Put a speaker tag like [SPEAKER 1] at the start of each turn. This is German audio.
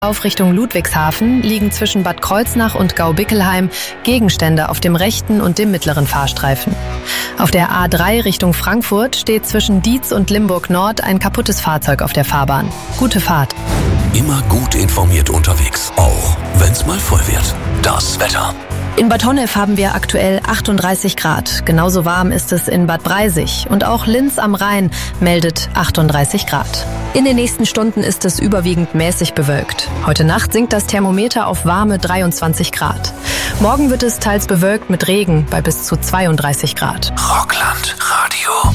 [SPEAKER 1] Auf Richtung Ludwigshafen liegen zwischen Bad Kreuznach und Gaubickelheim Gegenstände auf dem rechten und dem mittleren Fahrstreifen. Auf der A3 Richtung Frankfurt steht zwischen Dietz und Limburg Nord ein kaputtes Fahrzeug auf der Fahrbahn. Gute Fahrt.
[SPEAKER 2] Immer gut informiert unterwegs, auch wenn's mal voll wird. Das Wetter.
[SPEAKER 1] In Bad Honnef haben wir aktuell 38 Grad. Genauso warm ist es in Bad Breisig. Und auch Linz am Rhein meldet 38 Grad. In den nächsten Stunden ist es überwiegend mäßig bewölkt. Heute Nacht sinkt das Thermometer auf warme 23 Grad. Morgen wird es teils bewölkt mit Regen bei bis zu 32 Grad.
[SPEAKER 2] Rockland.